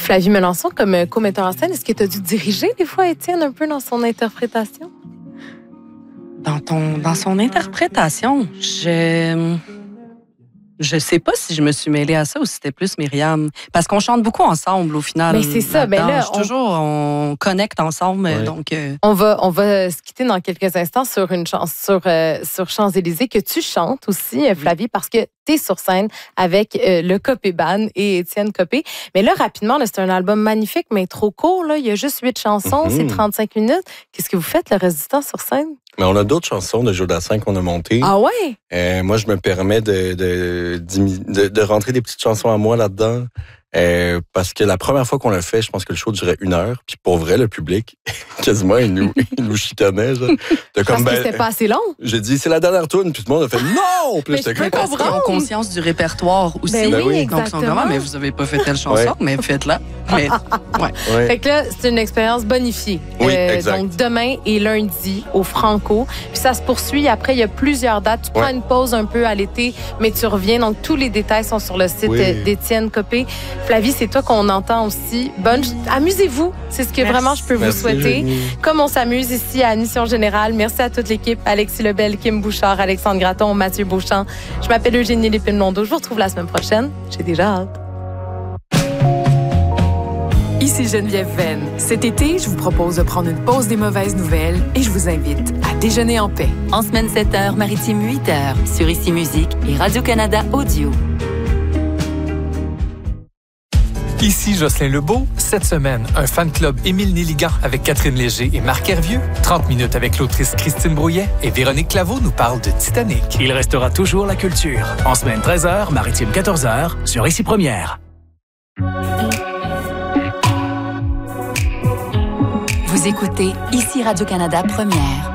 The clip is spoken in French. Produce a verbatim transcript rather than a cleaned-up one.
Flavie Melançon, comme co-metteur en scène, est-ce que tu as dû diriger des fois Étienne un peu dans son interprétation? Dans, ton, dans son interprétation, je... Je sais pas si je me suis mêlée à ça ou si c'était plus Myriam. Parce qu'on chante beaucoup ensemble, au final. Mais c'est ça. Ben là, on... toujours, on connecte ensemble. Ouais. Donc, euh... on, va, on va se quitter dans quelques instants sur, une chance, sur, euh, sur Champs-Élysées, que tu chantes aussi, Flavie, oui. parce que tu es sur scène avec euh, le Copé Band et Étienne Copé. Mais là, rapidement, là, c'est un album magnifique, mais trop court. Là. Il y a juste huit chansons, mm-hmm. c'est trente-cinq minutes. Qu'est-ce que vous faites le reste du temps sur scène? Mais on a d'autres chansons de Joe Dassin qu'on a montées. Ah ouais? Euh, moi, je me permets de, de, de, de rentrer des petites chansons à moi là-dedans. Euh, parce que la première fois qu'on l'a fait, je pense que le show durait une heure. Puis pour vrai, le public, quasiment, il nous, il nous chicanait. Genre. De comme, parce ben, que c'était pas assez long. J'ai dit, c'est la dernière tourne. Puis tout le monde a fait non! Puis j'étais comme, parce qu'ils ont conscience du répertoire aussi. Ben oui, exactement. Donc, ils sont comme, mais vous avez pas fait telle chanson, ouais. mais faites-la. Mais, ouais. Ouais. Fait que là, c'est une expérience bonifiée. Oui, euh, exact. Donc, demain et lundi au Franco. Puis ça se poursuit. Après, il y a plusieurs dates. Tu prends ouais. une pause un peu à l'été, mais tu reviens. Donc, tous les détails sont sur le site oui. d'Étienne Copé. Flavie, c'est toi qu'on entend aussi. Bonne... Amusez-vous. C'est ce que merci. Vraiment je peux merci, vous souhaiter. Jenny. Comme on s'amuse ici à Mission Générale. Merci à toute l'équipe. Alexis Lebel, Kim Bouchard, Alexandre Gratton, Mathieu Beauchamp. Je m'appelle Eugénie Lépine-Blondeau. Je vous retrouve la semaine prochaine. J'ai déjà hâte. Ici Geneviève Venn. Cet été, je vous propose de prendre une pause des mauvaises nouvelles et je vous invite à déjeuner en paix. En semaine sept heures, Maritime huit heures, sur Ici Musique et Radio-Canada Audio. Ici Jocelyn Lebeau. Cette semaine, un fan club Émile Néligan avec Catherine Léger et Marc Hervieux. trente minutes avec l'autrice Christine Brouillet. Et Véronique Claveau nous parle de Titanic. Il restera toujours la culture. En semaine treize heures, Maritime quatorze heures, sur Ici Première. Vous écoutez Ici Radio-Canada Première.